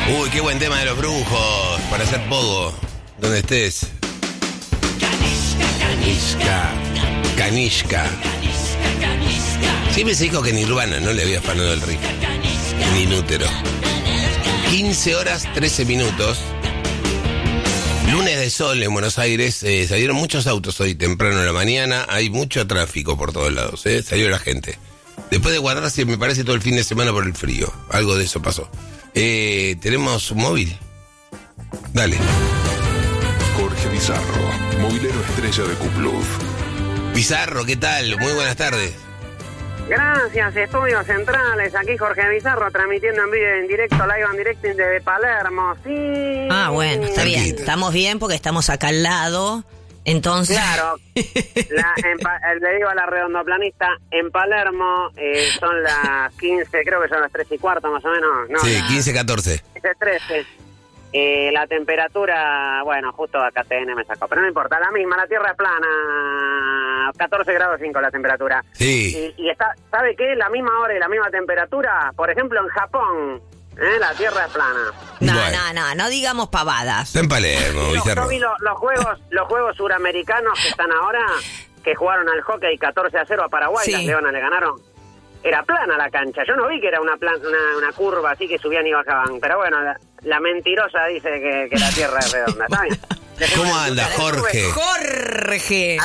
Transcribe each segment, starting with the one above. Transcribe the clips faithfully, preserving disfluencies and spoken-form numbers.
Uy, qué buen tema de los brujos para hacer pogo. Donde estés. Kanishka. Kanishka. Siempre se dijo que Nirvana no le había afanado el riff. Ni inútero. quince horas, trece minutos. Lunes de sol en Buenos Aires. Eh, salieron muchos autos hoy temprano en la mañana. Hay mucho tráfico por todos lados. Eh. Salió la gente. Después de guardarse, me parece, todo el fin de semana por el frío. Algo de eso pasó. Eh, ¿Tenemos un móvil? Dale. Jorge Bizarro, movilero estrella de Cupluf. Bizarro, ¿qué tal? Muy buenas tardes. Gracias, Estudios Centrales. Aquí Jorge Bizarro transmitiendo en vivo, en directo, live en directo desde Palermo. Sí. Ah, bueno, está bien. Cerquita. Estamos bien porque estamos acá al lado. Entonces. Claro. La, en, Pa- le digo a la redondoplanista, en Palermo eh, son las quince, creo que son las tres y cuarto más o menos. No, Sí, las quince, catorce. trece. Eh, la temperatura, bueno, justo acá T N me sacó, pero no importa, la misma, la Tierra es plana, catorce grados cinco la temperatura. Sí. Y, y está, ¿sabe qué? La misma hora y la misma temperatura, por ejemplo, en Japón, ¿eh? La Tierra es plana. No, Bueno. no, no, no digamos pavadas. Está en Palermo, Yo, Bizarro. yo vi lo- los juegos los juegos suramericanos que están ahora, que jugaron al hockey catorce a cero a Paraguay, Sí. las Leonas le ganaron. Era plana la cancha, yo no vi que era una, plan, una, una curva así que subían y bajaban, pero bueno, la, la mentirosa dice que, que la Tierra es redonda, ¿está bien? ¿Cómo anda, Jorge? Jorge.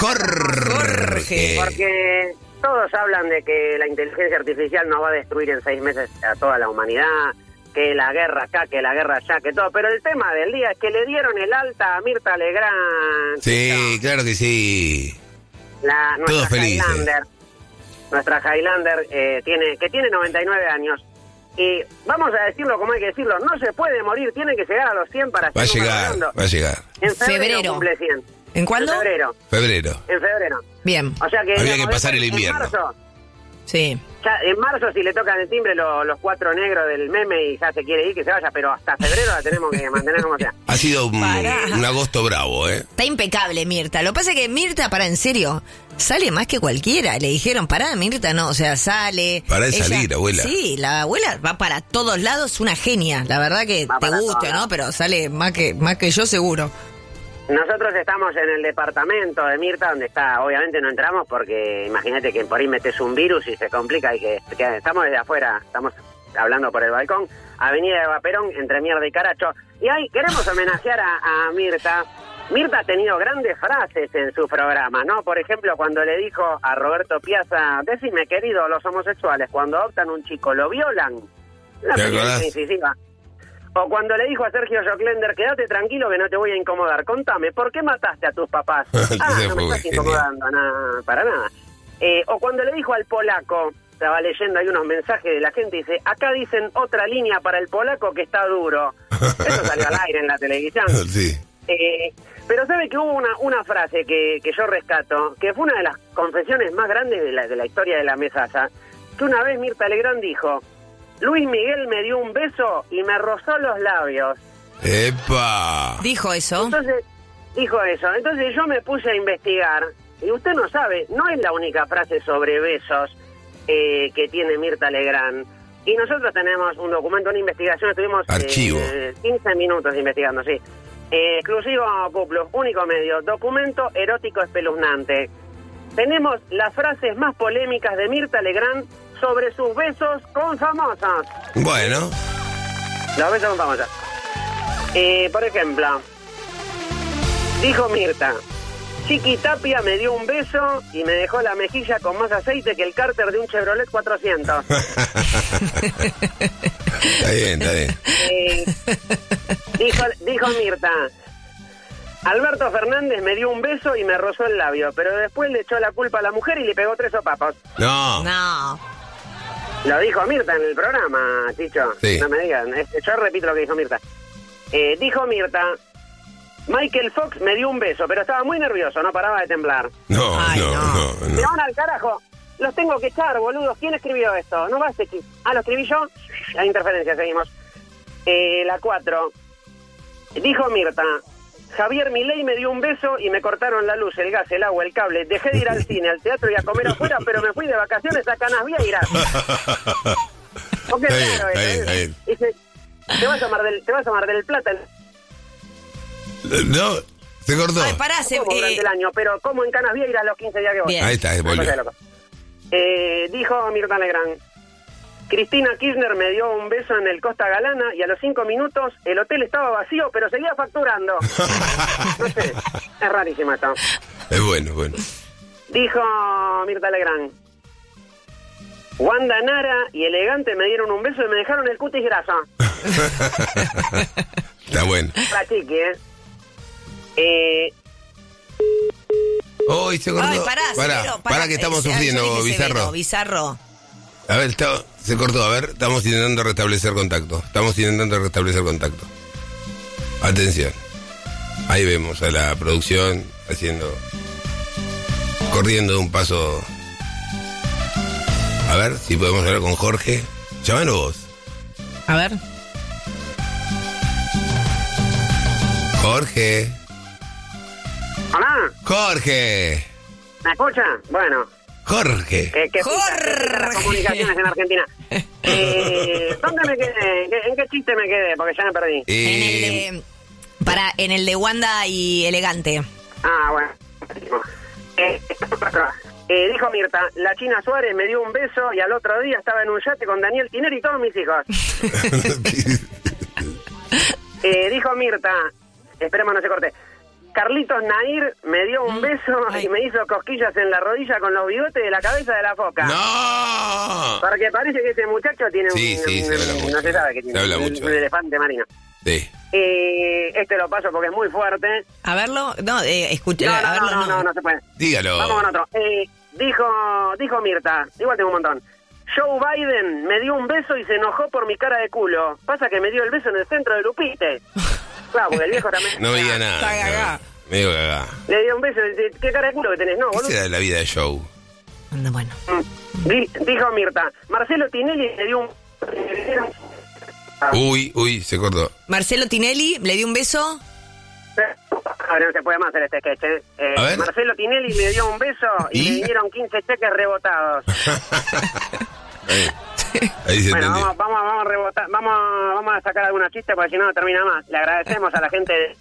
Jorge. Porque todos hablan de que la inteligencia artificial nos va a destruir en seis meses a toda la humanidad, que la guerra acá, que la guerra allá, que todo. Pero el tema del día es que le dieron el alta a Mirta Legrand. Sí, claro que sí. La, nuestra Todos felices. Highlander. Nuestra Highlander eh, tiene que tiene noventa y nueve años. Y vamos a decirlo como hay que decirlo, no se puede morir, tiene que llegar a los cien para Va a ser número llegar, redondo. va a llegar. En febrero, Febrero. cumple cien. ¿En cuándo? En febrero. Febrero. En febrero. Bien, O sea que Había digamos, que pasar el en invierno. marzo, sí. ya en marzo, si le tocan el timbre lo- los cuatro negros del meme y ya se quiere ir, que se vaya, pero hasta febrero la tenemos que mantener como sea. Ha sido un, Pará. un agosto bravo, ¿eh? Está impecable Mirta. Lo que pasa es que Mirta, para en serio, sale más que cualquiera. Le dijeron, pará, Mirta, no, o sea, sale. Pará de Ella- salir, abuela. Sí, la abuela va para todos lados, una genia. La verdad que Va te para gusta, todos ¿no? lados. Pero sale más que, más que yo seguro. Nosotros estamos en el departamento de Mirta, donde está, obviamente no entramos porque imagínate que por ahí metes un virus y se complica y que, que estamos desde afuera, estamos hablando por el balcón, Avenida de Vaperón, entre Mierda y Caracho. Y ahí queremos homenajear a, a Mirta. Mirta ha tenido grandes frases en su programa, ¿no? Por ejemplo, cuando le dijo a Roberto Piazza, decime, querido, los homosexuales, cuando adoptan un chico, ¿lo violan? Una ¿Te pregunta acordás? incisiva. O cuando le dijo a Sergio Joclender, quédate tranquilo que no te voy a incomodar. Contame, ¿por qué mataste a tus papás? Ese ah, no fue me estás genial. incomodando, nada, para nada. Eh, o cuando le dijo al polaco, estaba leyendo ahí unos mensajes de la gente, dice, acá dicen otra línea para el polaco que está duro. Eso salió al aire en la televisión. Sí. Eh, pero sabe que hubo una, una frase que, que yo rescato, que fue una de las confesiones más grandes de la, de la historia de la mesaza, que una vez Mirta Legrand dijo, Luis Miguel me dio un beso y me rozó los labios. ¡Epa! Dijo eso. Entonces, dijo eso. Entonces yo me puse a investigar, y usted no sabe, no es la única frase sobre besos eh, que tiene Mirta Legrand. Y nosotros tenemos un documento, una investigación, estuvimos Archivo. eh, quince minutos investigando, sí. Eh, exclusivo Cuplus, único medio, documento erótico espeluznante. Tenemos las frases más polémicas de Mirta Legrand sobre sus besos con famosos. Bueno, Los besos con famosos. Eh, por ejemplo, dijo Mirta, Chiqui Tapia me dio un beso y me dejó la mejilla con más aceite que el cárter de un Chevrolet cuatrocientos. está bien, está bien. Eh, dijo, dijo Mirta, Alberto Fernández me dio un beso y me rozó el labio, pero después le echó la culpa a la mujer y le pegó tres sopapos. No. No. Lo dijo Mirta en el programa, Chicho. Sí. No me digan, es- yo repito lo que dijo Mirta. Eh, dijo Mirta, Michael Fox me dio un beso, pero estaba muy nervioso, no paraba de temblar. No, Ay, no, no. no, Me no. van al carajo. Los tengo que echar, boludos. ¿Quién escribió esto? No va a ser... Ah, ¿lo escribí yo? La interferencia, seguimos. Eh, la cuatro. Dijo Mirta, Javier Milei me dio un beso y me cortaron la luz, el gas, el agua, el cable. Dejé de ir al cine, al teatro y a comer afuera, pero me fui de vacaciones a Canasvieiras. Porque Está bien, claro, está eh, bien, está bien. Dice, Te vas a Mar del, te vas a Mar del Plata. No, se cortó. Ay, pará, se, Como durante eh, el año, pero como en Canas Viejas a los quince días que voy. Bien. Ahí está, Una volvió. cosa de loco. Eh, dijo Mirta Legrand: Cristina Kirchner me dio un beso en el Costa Galana y a los cinco minutos el hotel estaba vacío, pero seguía facturando. No sé, es rarísimo esto. Es bueno, bueno. Dijo Mirta Legrand: Wanda Nara y Elegante me dieron un beso y me dejaron el cutis graso. Está bueno. La chiqui, ¿eh? Eh... Uy, se cortó. Ay, pará, pará, Severo, pará que estamos Eh, sufriendo, yo dije Bizarro. Severo, Bizarro. A ver, está- se cortó. A ver, estamos intentando restablecer contacto. Estamos intentando restablecer contacto. Atención. Ahí vemos a la producción haciendo... corriendo un paso... A ver si podemos hablar con Jorge. Llámanos vos. A ver. Jorge. ¿Hola? Jorge. ¿Me escucha? Bueno, Jorge. que, que Jorge. las comunicaciones en Argentina. Eh, ¿Dónde me quedé? ¿Qué- ¿En qué chiste me quedé? Porque ya me perdí. En el Eh, de, para, en el de Wanda y Elegante. Ah, bueno. Eh, eh, dijo Mirta: la China Suárez me dio un beso y al otro día estaba en un yate con Daniel Tiner y todos mis hijos. Eh, dijo Mirta: esperemos no se corte. Carlitos Nair me dio un beso Ay. y me hizo cosquillas en la rodilla con los bigotes de la cabeza de la foca. ¡No! Porque parece que ese muchacho tiene Sí, un, sí, un- se habla no mucho. se sabe que Se tiene habla un, mucho. un elefante marino. Sí. Eh, este lo paso porque es muy fuerte. A verlo. No, eh, escucha. No, a no, verlo, no, no, no, no se puede. Dígalo. Vamos con otro. Eh, dijo, dijo Mirta, igual tengo un montón. Joe Biden me dio un beso y se enojó por mi cara de culo. Pasa que me dio el beso en el centro de Lupite. Claro, porque el viejo también. No veía nada. Está cagá. no. Medio cagá. Le dio un beso. dice, ¿qué cara de culo que tenés? No, ¿Qué boludo. será de la vida de Joe? No, bueno. Di- dijo Mirta, Marcelo Tinelli le dio un... Uy, uy, se cortó. Marcelo Tinelli le dio un beso. Ahora no se puede más hacer este sketch, ¿eh? Eh, A ver. Marcelo Tinelli me dio un beso y, ¿Y? le vinieron quince cheques rebotados. Ahí, ahí se Bueno, entendió. vamos, vamos, vamos a rebotar, vamos, vamos a sacar algunos chistes porque si no no termina más. Le agradecemos a la gente de...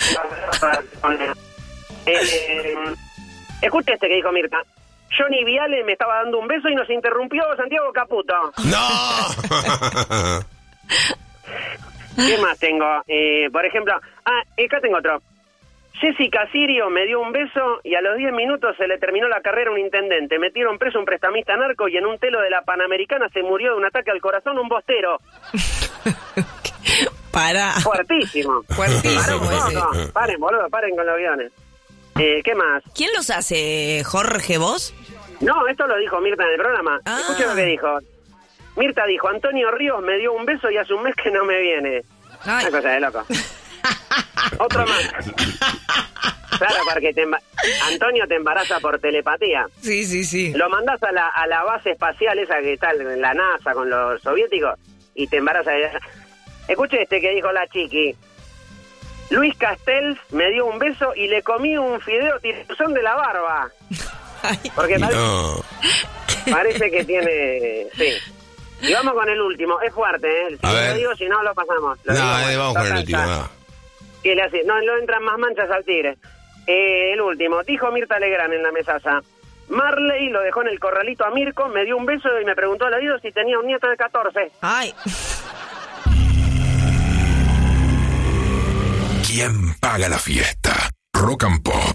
eh, eh, escuche este que dijo Mirta. Johnny Viale me estaba dando un beso y nos interrumpió Santiago Caputo. ¡No! ¿Qué más tengo? Eh, por ejemplo, ah, acá tengo otro. Jessica Sirio me dio un beso y a los diez minutos se le terminó la carrera a un intendente. Metieron preso un prestamista narco y en un telo de la Panamericana se murió de un ataque al corazón un bostero. Para. Fuertísimo. Fuertísimo Paren, ese. no, paren, boludo, paren con los guiones. Eh, ¿Qué más? ¿Quién los hace? ¿Jorge, vos? No, esto lo dijo Mirta en el programa. Ah. Escuchen lo que dijo. Mirta dijo, Antonio Ríos me dio un beso y hace un mes que no me viene. Ay. Una cosa de loco. Otro más. Claro, porque te emba- Antonio te embaraza por telepatía. Sí, sí, sí. Lo mandás a la, a la base espacial esa que está en la NASA con los soviéticos y te embaraza. Escuche este que dijo la chiqui. Luis Castells me dio un beso y le comí un fideo tiruzón de la barba. Ay. Porque parece, No. parece que tiene... Sí. Y vamos con el último. Es fuerte, ¿eh? Si A lo ver. digo, si no, lo pasamos. Lo No, digo, eh, bueno, vamos con el total, último. está. No. ¿Qué le hace? No, no entran más manchas al tigre. Eh, el último. Dijo Mirta Legrand en la mesaza. Marley lo dejó en el corralito a Mirko, me dio un beso y me preguntó al oído si tenía un nieto de catorce. Ay. ¿Quién paga la fiesta? Rock and Pop.